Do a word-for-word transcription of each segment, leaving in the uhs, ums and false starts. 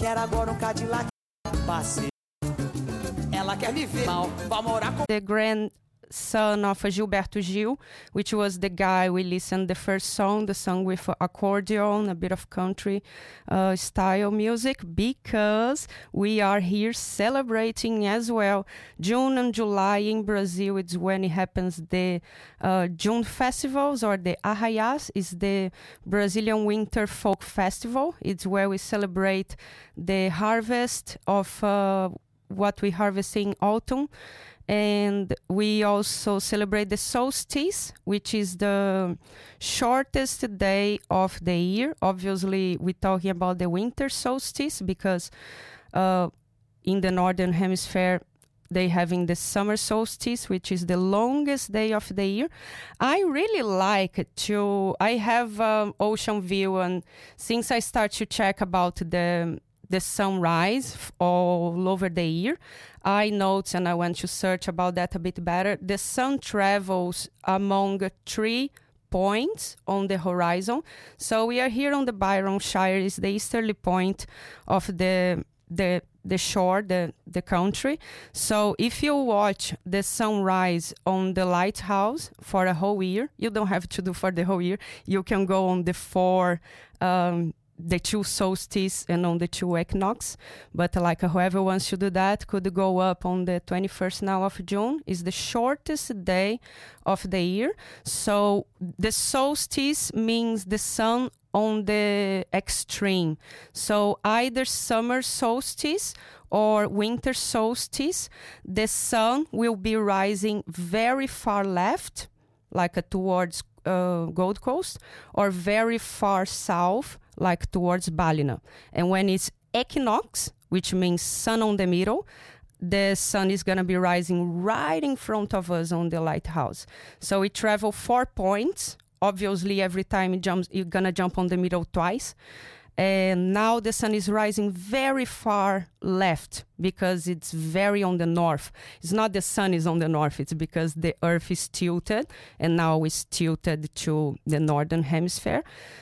quer agora um Cadillac. Passei. Ela quer me ver mal, vai morar com... The grandson of Gilberto Gil, which was the guy we listened the first song, the song with accordion, a bit of country uh, style music, because we are here celebrating as well. June and July in Brazil, it's when it happens the uh, June festivals, or the Arraiás, is the Brazilian Winter Folk Festival. It's where we celebrate the harvest of uh, what we harvest in autumn. And we also celebrate the solstice, which is the shortest day of the year. Obviously, we're talking about the winter solstice because uh, in the northern hemisphere, they having the summer solstice, which is the longest day of the year. I really like to, I have um, ocean view, and since I start to check about the the sunrise all over the year, I note, and I want to search about that a bit better, the sun travels among three points on the horizon. So we are here on the Byron Shire, is the easterly point of the the the shore, the the country. So if you watch the sunrise on the lighthouse for a whole year, you don't have to do for the whole year. You can go on the four um the two solstice and on the two equinox, but like whoever wants to do that could go up on the twenty-first now of June. Is the shortest day of the year. So the solstice means the sun on the extreme. So either summer solstice or winter solstice, the sun will be rising very far left, like uh, towards uh, Gold Coast, or very far south, like towards Ballina. And when it's equinox, which means sun on the middle, the sun is going to be rising right in front of us on the lighthouse. So we travel four points. Obviously, every time it jumps, you're going to jump on the middle twice. And now the sun is rising very far left because it's very on the north. It's not the sun is on the north, it's because the earth is tilted, and now it's tilted to the northern hemisphere.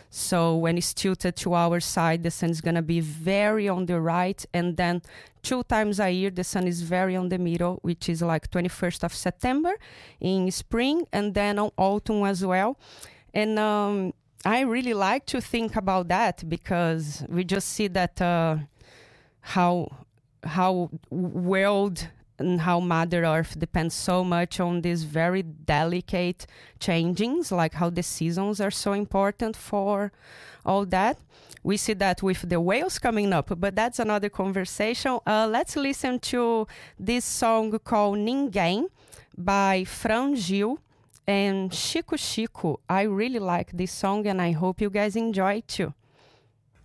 So when it's tilted to our side, the sun is going to be very on the right, and then two times a year the sun is very on the middle, which is like twenty-first of September in spring, and then on autumn as well. And um I really like to think about that because we just see that uh, how how world and how Mother Earth depends so much on these very delicate changings, like how the seasons are so important for all that. We see that with the whales coming up, but that's another conversation. Uh, let's listen to this song called Ninguém by Fran Gil and Chico Chico. I really like this song and I hope you guys enjoy it too.